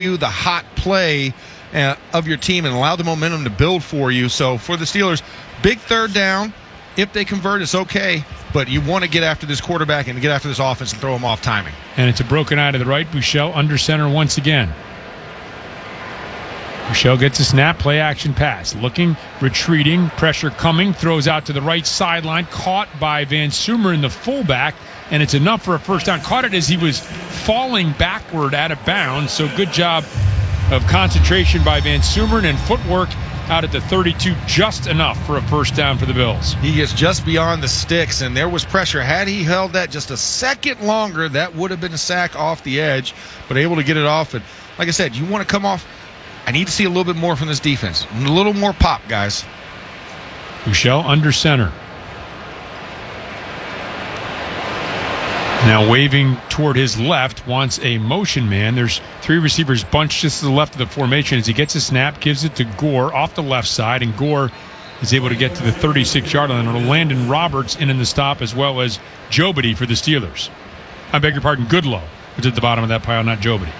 you the hot play of your team and allow the momentum to build for you. So for the Steelers, big third down. If they convert, it's okay, but you want to get after this quarterback and get after this offense and throw them off timing. And it's a broken eye to the right. Buechele under center once again. Buechele gets a snap, play action pass. Looking, retreating, pressure coming, throws out to the right sideline, caught by Van Sumeren, the fullback, and it's enough for a first down. Caught it as he was falling backward out of bounds, so good job of concentration by Van Sumeren and footwork out at the 32, just enough for a first down for the Bills. He gets just beyond the sticks, and there was pressure. Had he held that just a second longer, that would have been a sack off the edge, but able to get it off. And like I said, you want to come off. I need to see a little bit more from this defense. A little more pop, guys. Buechele under center. Now waving toward his left, wants a motion man. There's three receivers bunched just to the left of the formation. As he gets a snap, gives it to Gore off the left side, and Gore is able to get to the 36-yard line. And Landon Roberts in the stop, as well as Jobity for the Steelers. I beg your pardon, Goodlow was at the bottom of that pile, not Jobity.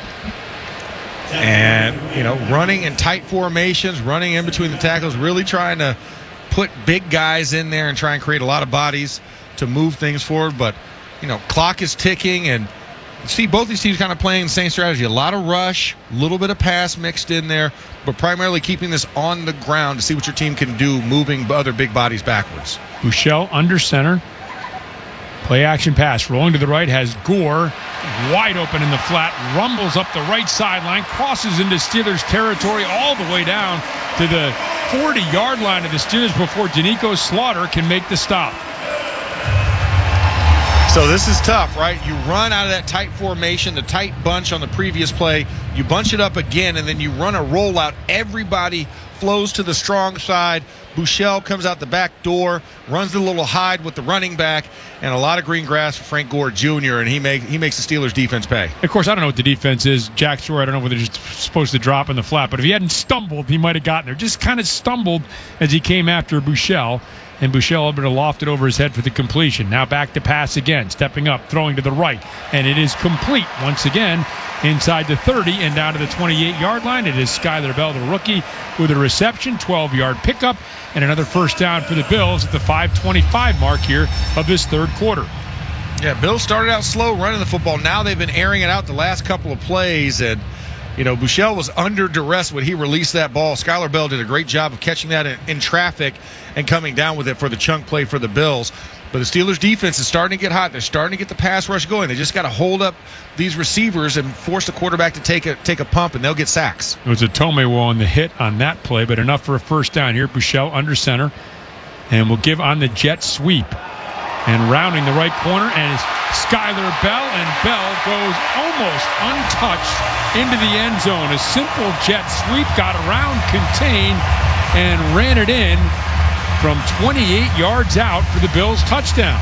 And, running in tight formations, running in between the tackles, really trying to put big guys in there and try and create a lot of bodies to move things forward. But, clock is ticking, and you see both these teams kind of playing the same strategy. A lot of rush, a little bit of pass mixed in there, but primarily keeping this on the ground to see what your team can do, moving other big bodies backwards. Buechele under center. Play action pass. Rolling to the right has Gore. Wide open in the flat. Rumbles up the right sideline. Crosses into Steelers territory all the way down to the 40-yard line of the Steelers before Danico Slaughter can make the stop. So this is tough, right? You run out of that tight formation, the tight bunch on the previous play. You bunch it up again, and then you run a rollout. Everybody flows to the strong side. Buechele comes out the back door, runs a little hide with the running back, and a lot of green grass for Frank Gore Jr., and he makes the Steelers defense pay. Of course, I don't know what the defense is. Jack Shore, I don't know whether he's supposed to drop in the flat, but if he hadn't stumbled, he might have gotten there. Just kind of stumbled as he came after Buechele. And Buechele able to loft it over his head for the completion. Now back to pass again, stepping up, throwing to the right, and it is complete once again inside the 30 and down to the 28-yard line. It is Skyler Bell, the rookie, with a reception, 12-yard pickup, and another first down for the Bills at the 5:25 mark here of this third quarter. Yeah, Bills started out slow running the football. Now they've been airing it out the last couple of plays, and Buechele was under duress when he released that ball. Skyler Bell did a great job of catching that in traffic and coming down with it for the chunk play for the Bills. But the Steelers' defense is starting to get hot. They're starting to get the pass rush going. They just got to hold up these receivers and force the quarterback to take a pump, and they'll get sacks. It was a Tomewo on the hit on that play, but enough for a first down here. Buechele under center, and will give on the jet sweep. And rounding the right corner, and it's Skyler Bell, and Bell goes almost untouched into the end zone. A simple jet sweep, got around, contained, and ran it in from 28 yards out for the Bills' touchdown.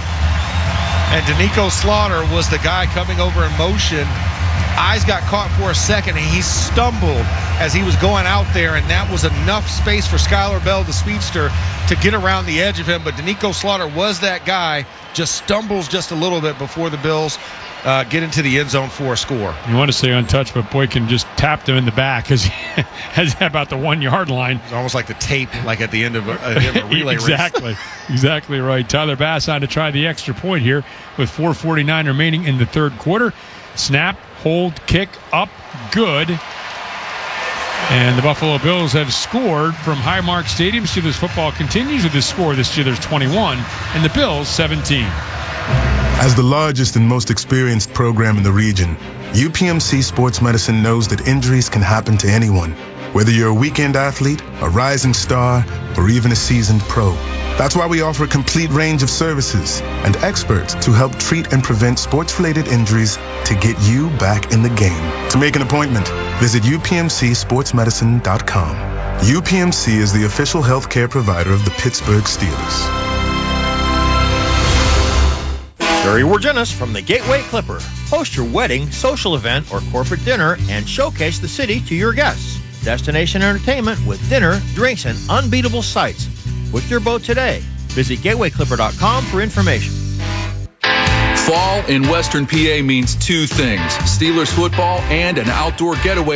And Danico Slaughter was the guy coming over in motion. Eyes got caught for a second, and he stumbled as he was going out there, and that was enough space for Skyler Bell, the speedster, to get around the edge of him. But Danico Slaughter was that guy, just stumbles just a little bit before the Bills get into the end zone for a score. You want to say untouched, but Boykin just tapped him in the back as about the 1 yard line. It's almost like the tape, like at the end of a relay race. Exactly right. Tyler Bass on to try the extra point here with 4:49 remaining in the third quarter. Snap, hold, kick, up, good. And the Buffalo Bills have scored from Highmark Stadium. Steelers football continues with this score. The Steelers 21 and the Bills 17. As the largest and most experienced program in the region, UPMC Sports Medicine knows that injuries can happen to anyone, whether you're a weekend athlete, a rising star, or even a seasoned pro. That's why we offer a complete range of services and experts to help treat and prevent sports-related injuries to get you back in the game. To make an appointment, visit upmcsportsmedicine.com. UPMC is the official healthcare provider of the Pittsburgh Steelers. Barry Wargenis from the Gateway Clipper. Host your wedding, social event, or corporate dinner and showcase the city to your guests. Destination entertainment with dinner, drinks, and unbeatable sights. Book your boat today. Visit gatewayclipper.com for information. Fall in Western PA means two things: Steelers football and an outdoor getaway